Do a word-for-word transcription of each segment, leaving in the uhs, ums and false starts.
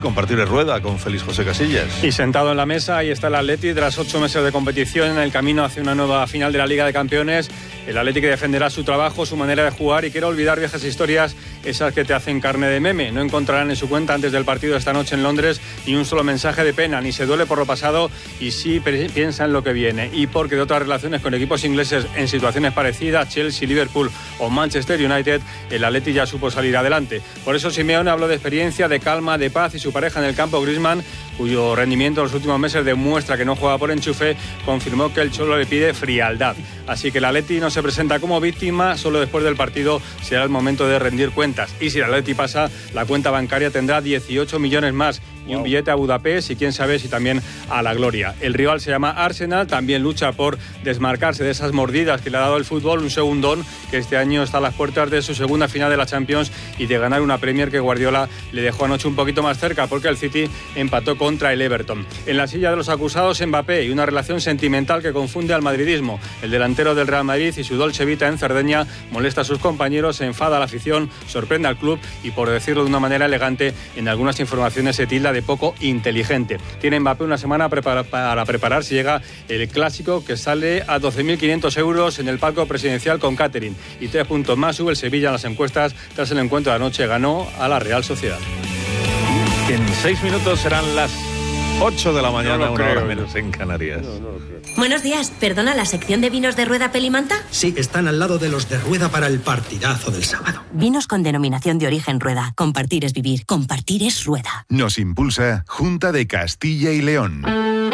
Compartir rueda con Félix José Casillas. Y sentado en la mesa, ahí está el Atleti tras ocho meses de competición en el camino hacia una nueva final de la Liga de Campeones. El Atleti que defenderá su trabajo, su manera de jugar y quiere olvidar viejas historias, esas que te hacen carne de meme. No encontrarán en su cuenta antes del partido de esta noche en Londres ni un solo mensaje de pena, ni se duele por lo pasado y sí piensa en lo que viene. Y porque de otras relaciones con equipos ingleses en situaciones parecidas, Chelsea, Liverpool o Manchester United, el Atleti ya supo salir adelante. Por eso Simeone habló de experiencia, de calma, de paz y su pareja en el campo, Griezmann, cuyo rendimiento en los últimos meses demuestra que no juega por enchufe, confirmó que el Cholo le pide frialdad. Así que el Atleti no se presenta como víctima, solo después del partido será el momento de rendir cuentas. Y si el Atleti pasa, la cuenta bancaria tendrá dieciocho millones más y un billete a Budapest y quién sabe si también a la gloria. El rival se llama Arsenal, también lucha por desmarcarse de esas mordidas que le ha dado el fútbol, un segundón que este año está a las puertas de su segunda final de la Champions y de ganar una Premier que Guardiola le dejó anoche un poquito más cerca porque el City empató contra el Everton. En la silla de los acusados Mbappé y una relación sentimental que confunde al madridismo. El delantero del Real Madrid y su Dolce Vita en Cerdeña molesta a sus compañeros, se enfada a la afición, sorprende al club y, por decirlo de una manera elegante, en algunas informaciones se tilda de poco inteligente. Tiene Mbappé una semana prepara, para preparar si llega el clásico que sale a doce mil quinientos euros en el palco presidencial con catering y tres puntos más sube el Sevilla en las encuestas tras el encuentro de anoche, ganó a la Real Sociedad. En seis minutos serán las ocho de la mañana, no una creo, hora menos en Canarias. No, no creo. Buenos días, perdona, ¿la sección de vinos de Rueda Pelimanta? Sí, están al lado de los de Rueda para el partidazo del sábado. Vinos con denominación de origen Rueda. Compartir es vivir, compartir es Rueda. Nos impulsa Junta de Castilla y León.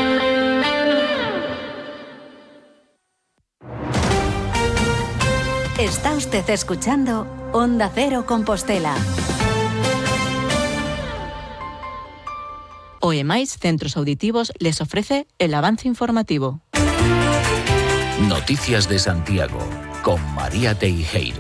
Está usted escuchando Onda Cero Compostela. O E M A I S Centros Auditivos les ofrece el avance informativo. Noticias de Santiago, con María Teijeiro.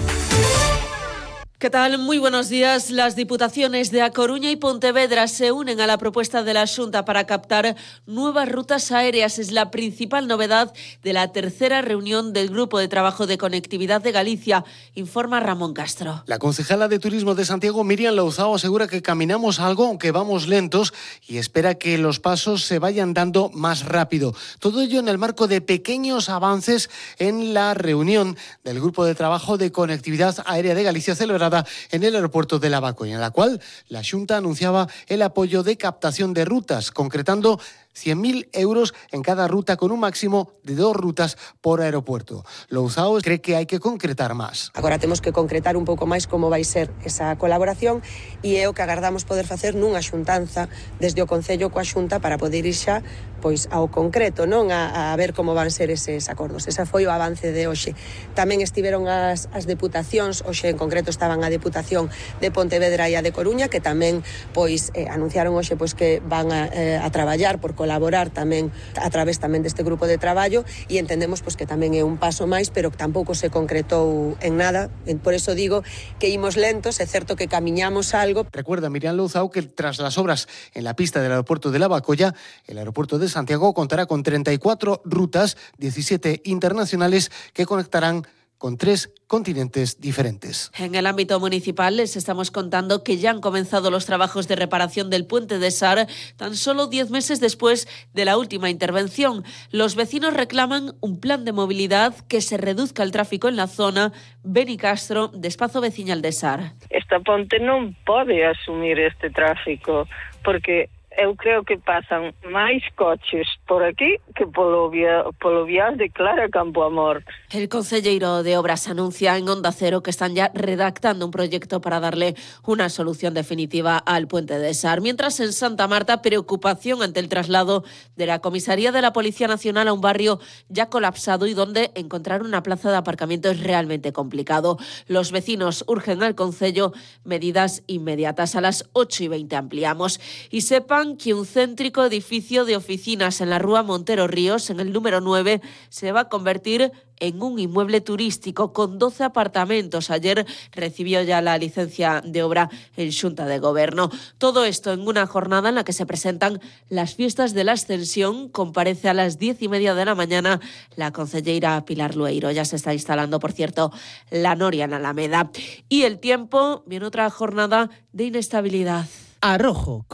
¿Qué tal? Muy buenos días. Las diputaciones de A Coruña y Pontevedra se unen a la propuesta de la Xunta para captar nuevas rutas aéreas. Es la principal novedad de la tercera reunión del Grupo de Trabajo de Conectividad de Galicia, informa Ramón Castro. La concejala de Turismo de Santiago, Miriam Louzao, asegura que caminamos algo, aunque vamos lentos, y espera que los pasos se vayan dando más rápido. Todo ello en el marco de pequeños avances en la reunión del Grupo de Trabajo de Conectividad Aérea de Galicia, celebrada en el aeropuerto de Lavacolla, en la cual la Xunta anunciaba el apoyo de captación de rutas, concretando cien mil euros en cada ruta con un máximo de dos rutas por aeropuerto. Louzao cree que hay que concretar máis. Agora temos que concretar un pouco máis como vai ser esa colaboración e é o que agardamos poder facer nunha xuntanza desde o Concello coa Xunta para poder ir xa pois ao concreto, non a, a ver como van ser eses acordos. Ese foi o avance de hoxe. Tamén estiveron as, as deputacións, hoxe en concreto estaban a Deputación de Pontevedra e a de Coruña, que tamén pois eh, anunciaron hoxe pois que van a, eh, a traballar por colaborar tamén a través tamén deste grupo de traballo e entendemos pois que tamén é un paso máis, pero que tampouco se concretou en nada. Por eso digo que imos lentos, é certo que camiñamos algo. Recuerda Miriam Louzao que tras las obras en la pista del aeropuerto de Lavacolla, el aeropuerto de Santiago contará con treinta y cuatro rutas, diecisiete internacionales que conectarán con tres continentes diferentes. En el ámbito municipal les estamos contando que ya han comenzado los trabajos de reparación del puente de Sar, tan solo diez meses después de la última intervención. Los vecinos reclaman un plan de movilidad que se reduzca el tráfico en la zona. Beni Castro, de Espazo Veciñal de Sar. Esta ponte non pode asumir este tráfico, porque eu creo que pasan máis coches por aquí que polo, via, polo vial de Clara Campoamor. El concelleiro de Obras anuncia en Onda Cero que están ya redactando un proyecto para darle una solución definitiva al puente de Sar. Mientras en Santa Marta, preocupación ante el traslado de la comisaría de la Policía Nacional a un barrio ya colapsado y donde encontrar una plaza de aparcamiento es realmente complicado. Los vecinos urgen al concello medidas inmediatas. A las ocho y veinte ampliamos. Y sepan que un céntrico edificio de oficinas en la Rúa Montero Ríos, en el número nueve, se va a convertir en un inmueble turístico con doce apartamentos. Ayer recibió ya la licencia de obra en Xunta de Goberno. Todo esto en una jornada en la que se presentan las fiestas de la Ascensión. Comparece a las diez y media de la mañana la concelleira Pilar Lueiro. Ya se está instalando, por cierto, la noria en Alameda. Y el tiempo, viene otra jornada de inestabilidad. Arrojo.